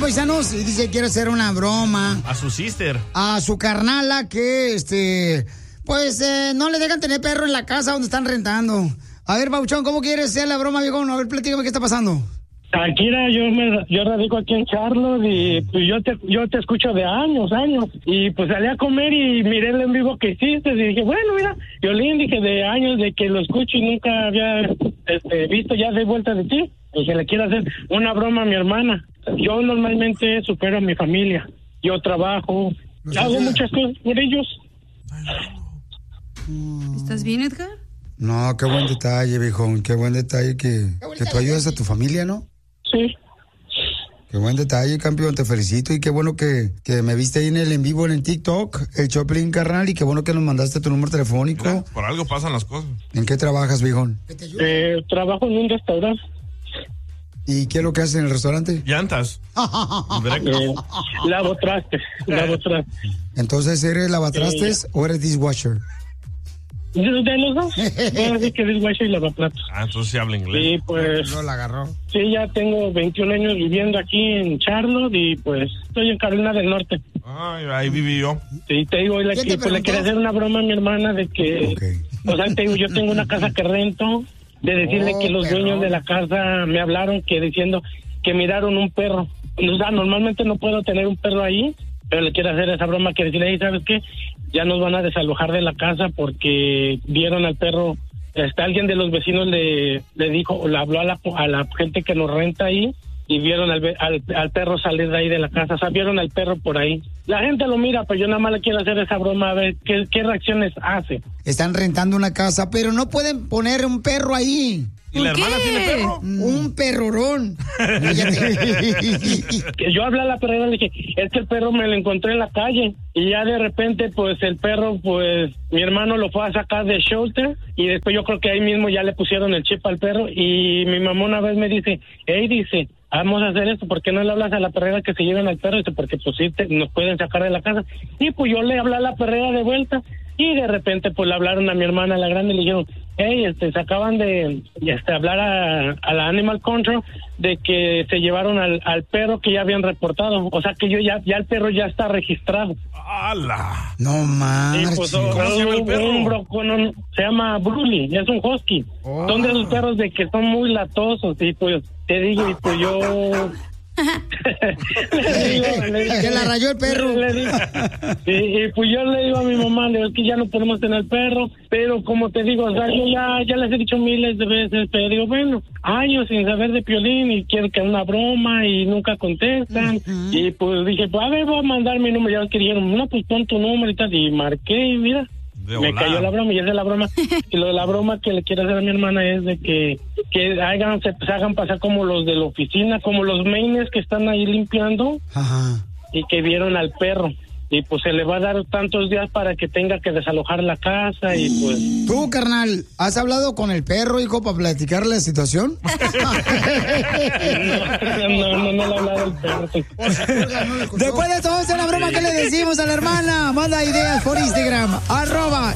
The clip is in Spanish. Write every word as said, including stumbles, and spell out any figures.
paisanos, y dice que quiere hacer una broma. A su sister. A su carnala que, este, pues, eh, no le dejan tener perro en la casa donde están rentando. A ver, Pauchón, ¿cómo quieres hacer la broma, viejón? A ver, platícame qué está pasando. Akira, yo me, yo radico aquí en Charlotte y pues yo te yo te escucho de años, años. Y pues salí a comer y miré el en vivo que hiciste y dije, bueno, mira, Violín, dije, de años de que lo escucho y nunca había este, visto ya de vuelta de ti. Y que le quiero hacer una broma a mi hermana. Yo normalmente supero a mi familia. Yo trabajo, no hago muchas cosas por ellos. ¿Estás bien, Edgar? No, qué buen detalle, viejón. Qué buen detalle que, que tú ayudas a tu familia, ¿no? Sí. Qué buen detalle, campeón, te felicito y qué bueno que, que me viste ahí en el en vivo en el TikTok, el Choplin, carnal, y qué bueno que nos mandaste tu número telefónico. Mira, por algo pasan las cosas. ¿En qué trabajas, viejón? Eh, trabajo en un restaurante. ¿Y qué es lo que haces en el restaurante? Llantas. eh, lavo trastes, lavo trastes. Entonces, ¿eres lavatrastes Sí. o eres dishwasher? De, de los dos. Bueno, así que dishwasher y lavaplatos. Ah, entonces sí habla inglés. Sí, pues. No la agarró. Sí, ya tengo veintiún años viviendo aquí en Charlotte y pues estoy en Carolina del Norte. Ay, ahí viví yo. Sí, te digo, le, ¿Quién te pues, le preguntó? quería hacer una broma a mi hermana de que, Okay. o sea, te digo, yo tengo una casa que rento, de decirle Oh, que los perrón. dueños de la casa me hablaron que diciendo que miraron un perro. O sea, normalmente no puedo tener un perro ahí, pero le quiero hacer esa broma que decirle, ¿sabes qué? Ya nos van a desalojar de la casa porque vieron al perro. Este, alguien de los vecinos le, le dijo, o le habló a la, a la gente que nos renta ahí y vieron al, ve- al, al perro salir de ahí de la casa. O sea, vieron al perro por ahí. La gente lo mira, pero yo nada más le quiero hacer esa broma a ver qué, qué reacciones hace. Están rentando una casa, pero no pueden poner un perro ahí. ¿Y la hermana tiene perro? Un perrorón. Que yo hablé a la perrera y le dije, es que el perro me lo encontré en la calle. Y ya de repente, pues el perro, pues mi hermano lo fue a sacar de shelter. Y después yo creo que ahí mismo ya le pusieron el chip al perro. Y mi mamá una vez me dice, hey, dice, vamos a hacer esto, ¿por qué no le hablas a la perrera que se lleven al perro? Dice, porque pues sí, te- nos pueden sacar de la casa. Y pues yo le hablé a la perrera de vuelta. Y de repente, pues le hablaron a mi hermana, la grande, y le dijeron, hey, este, se acaban de este, hablar a, a la Animal Control de que se llevaron al, al perro que ya habían reportado. O sea que yo ya, ya el perro ya está registrado. ¡Hala! No Y manches. pues, ¿Cómo se llama el un- perro? un bro- con un- se llama Bruli, es un husky. Oh. Son de esos perros de que son muy latosos, y pues te digo, y pues yo... le digo, le digo- Que la rayó el perro. le digo- y, y pues yo le digo a mi mamá, le digo, es que ya no podemos tener perro, pero como te digo, o sea, yo ya, ya les he dicho miles de veces, pero digo, bueno, años sin saber de Piolín y quiero que una broma y nunca contestan. Ujú. Y pues dije, pues a ver, voy a mandar mi número. Ya que dijeron, no, pues pon tu número y tal. Y marqué y mira, De me volada. cayó la broma y esa es la broma. Y lo de la broma que le quiero hacer a mi hermana es de que, que hagan, se, se hagan pasar como los de la oficina, como los maines que están ahí limpiando Ajá. y que vieron al perro. Y pues se le va a dar tantos días para que tenga que desalojar la casa y pues... Tú, carnal, ¿has hablado con el perro, hijo, para platicarle la situación? No, no, no le he hablado al perro. Después de todo, esa es la broma que le decimos a la hermana. Manda ideas por Instagram, arroba